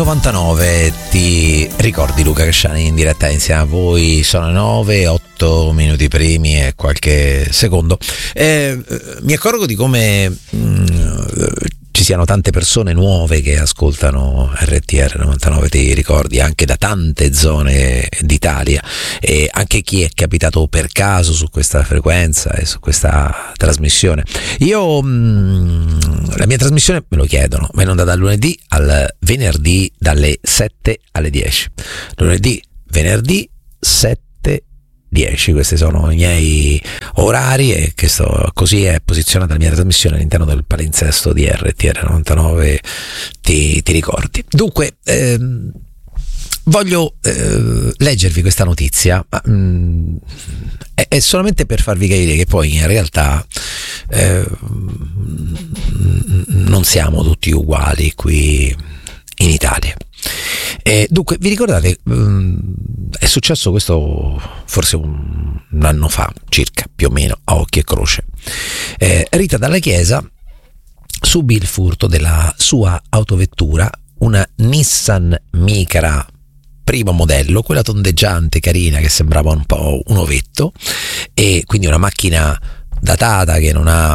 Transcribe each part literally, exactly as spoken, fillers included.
novantanove, ti ricordi Luca Casciani in diretta insieme a voi? Sono le nove, otto minuti primi e qualche secondo. Eh, mi accorgo di come mh, ci siano tante persone nuove che ascoltano R T R novantanove, ti ricordi, anche da tante zone d'Italia, e anche chi è capitato per caso su questa frequenza e su questa trasmissione. Io mh, la mia trasmissione me lo chiedono, ma è in onda dal lunedì al venerdì dalle sette alle dieci. Lunedì, venerdì, sette dieci, questi sono i miei orari, e che sto, così è posizionata la mia trasmissione all'interno del palinsesto di R T R novantanove, ti, ti ricordi. Dunque, ehm, voglio eh, leggervi questa notizia, ma, mh, è, è solamente per farvi capire che poi in realtà eh, non siamo tutti uguali qui in Italia. Eh, dunque, vi ricordate, um, è successo questo forse un, un anno fa, circa, più o meno, a occhio e croce. Eh, Rita Dalla Chiesa subì il furto della sua autovettura, una Nissan Micra primo modello, quella tondeggiante, carina, che sembrava un po' un ovetto, e quindi una macchina datata che non ha,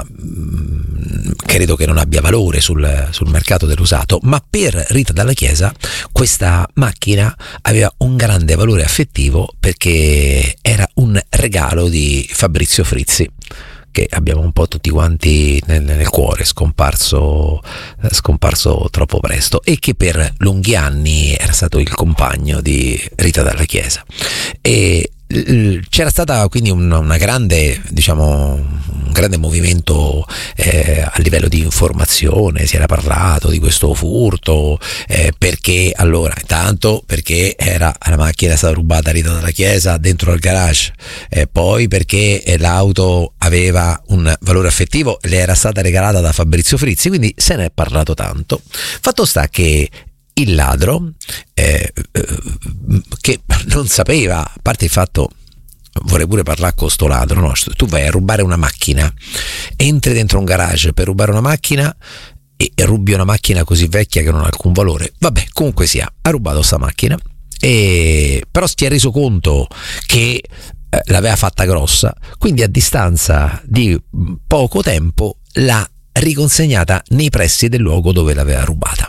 credo che non abbia valore sul, sul mercato dell'usato, ma per Rita Dalla Chiesa questa macchina aveva un grande valore affettivo, perché era un regalo di Fabrizio Frizzi, che abbiamo un po' tutti quanti nel, nel cuore, scomparso, scomparso troppo presto, e che per lunghi anni era stato il compagno di Rita Dalla Chiesa. E c'era stata quindi una, una grande, diciamo, un grande movimento eh, a livello di informazione, si era parlato di questo furto, eh, perché allora intanto perché era la macchina è stata rubata a Rita Dalla Chiesa dentro al garage, eh, poi perché l'auto aveva un valore affettivo, le era stata regalata da Fabrizio Frizzi, quindi se ne è parlato tanto. Fatto sta che il ladro, eh, eh, che non sapeva, a parte il fatto, vorrei pure parlare con sto ladro, no? Tu vai a rubare una macchina, entri dentro un garage per rubare una macchina e rubi una macchina così vecchia che non ha alcun valore. Vabbè, comunque sia, ha rubato sta macchina, e però si è reso conto che eh, l'aveva fatta grossa, quindi a distanza di poco tempo l'ha riconsegnata nei pressi del luogo dove l'aveva rubata.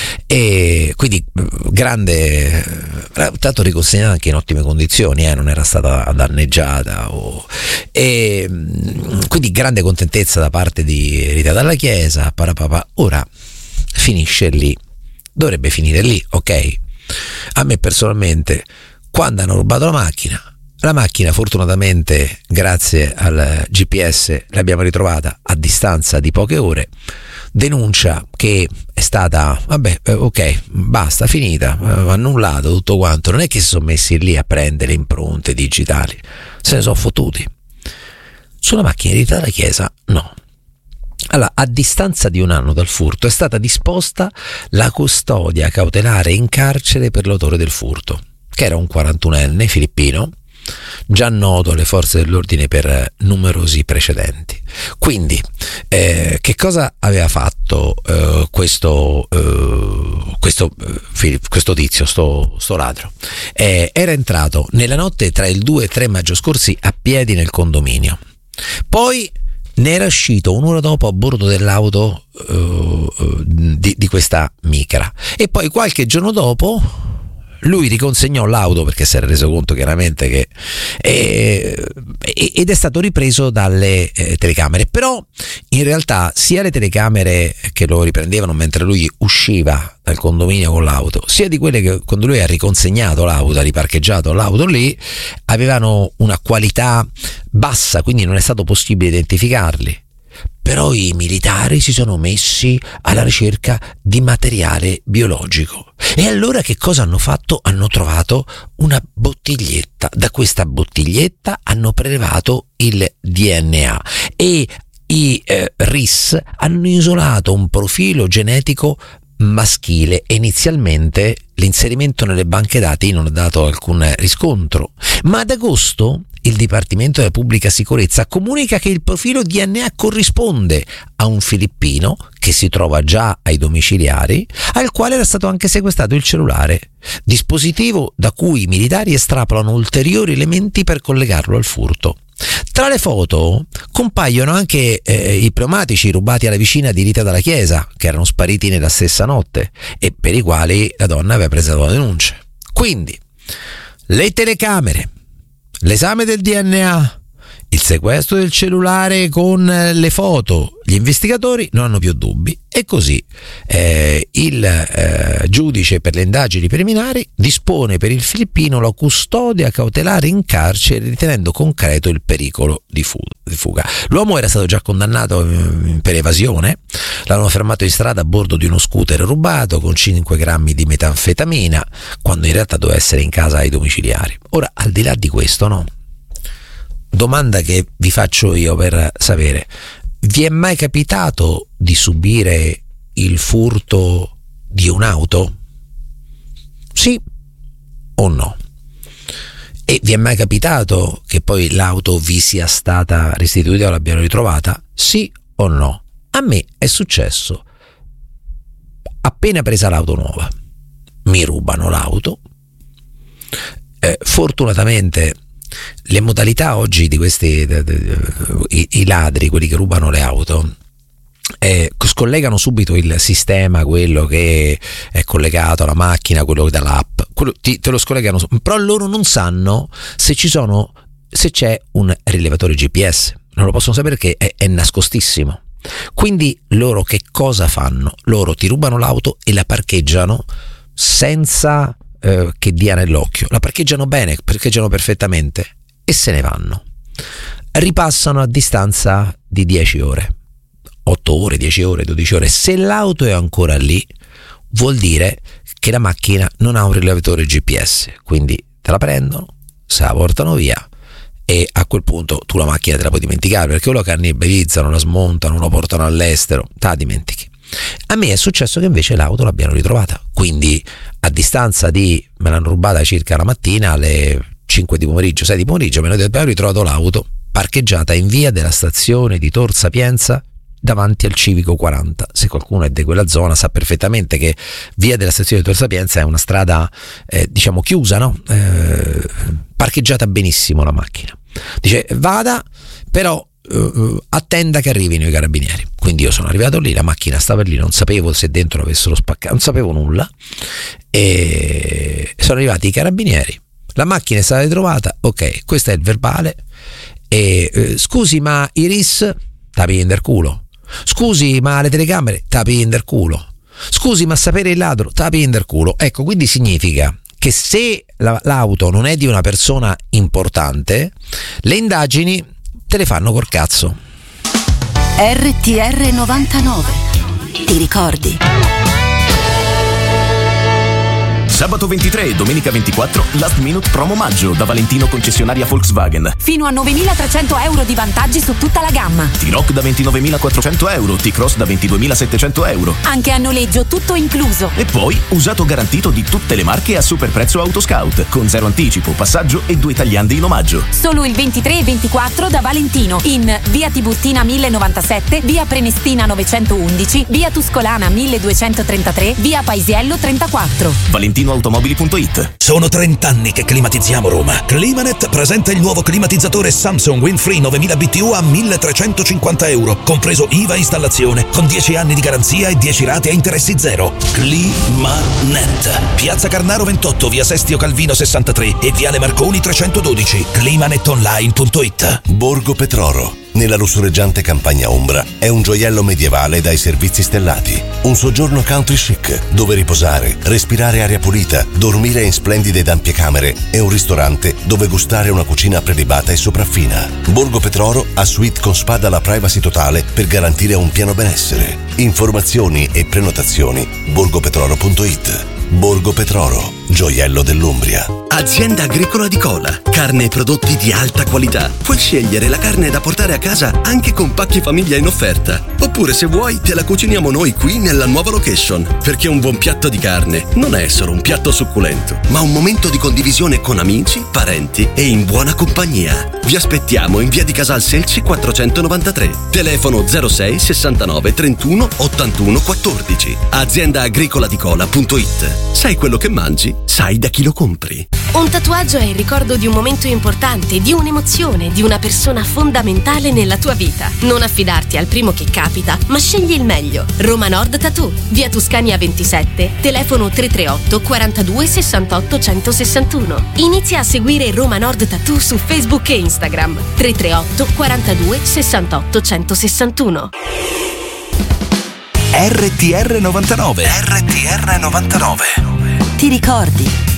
E quindi grande, tanto riconsegnata anche in ottime condizioni, eh, non era stata danneggiata, o, e quindi grande contentezza da parte di Rita Dalla Chiesa. Parapapà. Ora finisce lì, dovrebbe finire lì, ok? A me personalmente, quando hanno rubato la macchina, la macchina fortunatamente grazie al G P S l'abbiamo ritrovata a distanza di poche ore. Denuncia che è stata, vabbè, ok, basta, finita, annullato tutto quanto. Non è che si sono messi lì a prendere impronte digitali, se ne sono fottuti. Sulla macchina di Rita Dalla Chiesa no. Allora, a distanza di un anno dal furto è stata disposta la custodia cautelare in carcere per l'autore del furto, che era un quarantunenne filippino, già noto alle forze dell'ordine per numerosi precedenti. Quindi eh, che cosa aveva fatto eh, questo eh, questo eh, questo tizio, sto, sto ladro? Eh, era entrato nella notte tra il due e tre maggio scorsi a piedi nel condominio, poi ne era uscito un'ora dopo a bordo dell'auto eh, di, di questa Micra, e poi qualche giorno dopo lui riconsegnò l'auto, perché si era reso conto chiaramente che eh, ed è stato ripreso dalle eh, telecamere. Però in realtà sia le telecamere che lo riprendevano mentre lui usciva dal condominio con l'auto, sia di quelle che quando lui ha riconsegnato l'auto, ha riparcheggiato l'auto lì, avevano una qualità bassa, quindi non è stato possibile identificarli. Però i militari si sono messi alla ricerca di materiale biologico, e allora che cosa hanno fatto? Hanno trovato una bottiglietta. Da questa bottiglietta hanno prelevato il D N A, e i eh, R I S hanno isolato un profilo genetico maschile, e inizialmente l'inserimento nelle banche dati non ha dato alcun riscontro, ma ad agosto il Dipartimento della Pubblica Sicurezza comunica che il profilo D N A corrisponde a un filippino che si trova già ai domiciliari, al quale era stato anche sequestrato il cellulare, dispositivo da cui i militari estrapolano ulteriori elementi per collegarlo al furto. Tra le foto compaiono anche eh, i pneumatici rubati alla vicina di Rita dalla Chiesa, che erano spariti nella stessa notte e per i quali la donna aveva presentato la denuncia. Quindi le telecamere, l'esame del D N A, il sequestro del cellulare con le foto, gli investigatori non hanno più dubbi e così eh, il eh, giudice per le indagini preliminari dispone per il filippino la custodia cautelare in carcere, ritenendo concreto il pericolo di fuga. L'uomo era stato già condannato per evasione, l'hanno fermato in strada a bordo di uno scooter rubato con cinque grammi di metanfetamina, quando in realtà doveva essere in casa ai domiciliari. Ora, al di là di questo, no? Domanda che vi faccio io per sapere: vi è mai capitato di subire il furto di un'auto? Sì o no? E vi è mai capitato che poi l'auto vi sia stata restituita o l'abbiano ritrovata? Sì o no? A me è successo appena presa l'auto nuova. Mi rubano l'auto. Eh, fortunatamente le modalità oggi di questi de, de, de, i, i ladri, quelli che rubano le auto, eh, scollegano subito il sistema, quello che è collegato alla macchina, quello dall'app, quello, ti, te lo scollegano, però loro non sanno se ci sono, se c'è un rilevatore G P S, non lo possono sapere perché è, è nascostissimo. Quindi loro che cosa fanno? Loro ti rubano l'auto e la parcheggiano senza eh, che dia nell'occhio, la parcheggiano bene, parcheggiano perfettamente e se ne vanno. Ripassano a distanza di dieci ore, otto ore, dieci ore, dodici ore. Se l'auto è ancora lì, vuol dire che la macchina non ha un rilevatore G P S, quindi te la prendono, se la portano via e a quel punto tu la macchina te la puoi dimenticare, perché o la cannibalizzano, la smontano, la portano all'estero, te la dimentichi. A me è successo che invece l'auto l'abbiano ritrovata, quindi a distanza di, me l'hanno rubata circa la mattina alle cinque di pomeriggio, sei di pomeriggio, me ne abbiamo ritrovato l'auto parcheggiata in via della stazione di Tor Sapienza davanti al Civico quaranta. Se qualcuno è di quella zona sa perfettamente che via della stazione di Tor Sapienza è una strada eh, diciamo chiusa, no? Eh, parcheggiata benissimo la macchina. Dice vada, però uh, attenda che arrivino i carabinieri. Quindi io sono arrivato lì, la macchina stava lì, non sapevo se dentro l'avessero spaccato, non sapevo nulla, e sono arrivati i carabinieri, la macchina è stata ritrovata, ok, questo è il verbale, e uh, scusi ma Iris tapi in del culo, scusi ma le telecamere tapi in del culo, scusi ma sapere il ladro tapi in del culo. Ecco, quindi significa che se la, l'auto non è di una persona importante, le indagini te le fanno col cazzo. R T R novantanove, ti ricordi? Sabato ventitré e domenica ventiquattro, last minute promo maggio da Valentino concessionaria Volkswagen. Fino a novemilatrecento euro di vantaggi su tutta la gamma. T-Roc da ventinovemilaquattrocento euro, T-Cross da ventiduemilasettecento euro. Anche a noleggio tutto incluso. E poi usato garantito di tutte le marche a super prezzo Autoscout, con zero anticipo, passaggio e due tagliandi in omaggio. Solo il ventitré e ventiquattro da Valentino, in via Tiburtina mille novantasette, via Prenestina novecentoundici, via Tuscolana milleduecentotrentatré, via Paisiello trentaquattro. Valentino automobili punto it. Sono trent'anni che climatizziamo Roma. Climanet presenta il nuovo climatizzatore Samsung Windfree novemila B T U a milletrecentocinquanta euro, compreso I V A installazione, con dieci anni di garanzia e dieci rate a interessi zero. Climanet. Piazza Carnaro ventotto, via Sestio Calvino sessantatré e viale Marconi trecentododici. climanetonline punto it. Borgo Petroro, nella lussureggiante campagna ombra, è un gioiello medievale dai servizi stellati. Un soggiorno country chic, dove riposare, respirare aria pulita, dormire in splendide ed ampie camere e un ristorante dove gustare una cucina prelibata e sopraffina. Borgo Petroro ha suite con spa dalla privacy totale per garantire un pieno benessere. Informazioni e prenotazioni borgopetroro punto it. Borgo Petroro, gioiello dell'Umbria. Azienda Agricola di Cola. Carne e prodotti di alta qualità. Puoi scegliere la carne da portare a casa anche con pacchi famiglia in offerta. Oppure se vuoi te la cuciniamo noi qui nella nuova location. Perché un buon piatto di carne non è solo un piatto succulento, ma un momento di condivisione con amici, parenti e in buona compagnia. Vi aspettiamo in via di Casal Selci quattrocentonovantatré. Telefono zero sei sessantanove trentuno ottantuno quattordici. azienda agricola di cola punto it. Sai quello che mangi? Sai da chi lo compri. Un tatuaggio è il ricordo di un momento importante, di un'emozione, di una persona fondamentale nella tua vita. Non affidarti al primo che capita, ma scegli il meglio. Roma Nord Tattoo, via Tuscania ventisette, telefono tre tre otto quarantadue sessantotto centosessantuno. Inizia a seguire Roma Nord Tattoo su Facebook e Instagram. tre tre otto quarantadue sessantotto centosessantuno. R T R novantanove. R T R novantanove. Ti ricordi?